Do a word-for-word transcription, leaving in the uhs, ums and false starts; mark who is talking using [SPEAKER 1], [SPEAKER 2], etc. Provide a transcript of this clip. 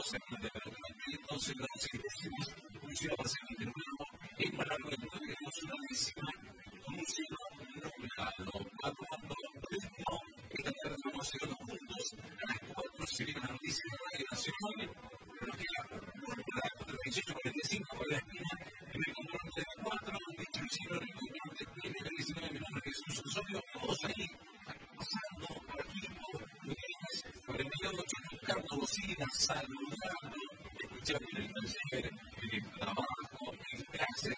[SPEAKER 1] doce de entonces las iglesias funcionaban de nuevo en Paraguay, tenemos una medicina con un cielo nublado, cuando ritmo esta tarde vamos a ir los juntos a las cuatro se viene la noticia de Radio Nacional, pero que por la dieciocho cuarenta y cinco por la esquina, en el control de cuatro, dicho y cielo, en el control de primera diecinueve, mi nombre es Jesús Osorio, todos ahí, pasando por aquí, por el millón ocho, Ricardo Bocina, saludando, escuchando el taller, el trabajo, el clase,